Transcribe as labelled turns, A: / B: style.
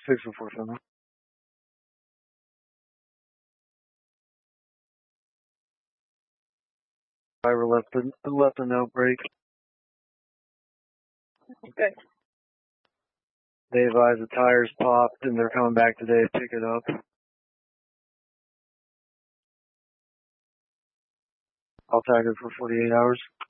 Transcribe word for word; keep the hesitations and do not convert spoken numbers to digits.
A: six oh four seven. Driver left the, left the no brake.
B: Okay.
A: They advise the tires popped and they're coming back today to pick it up. I'll tag her for forty-eight hours.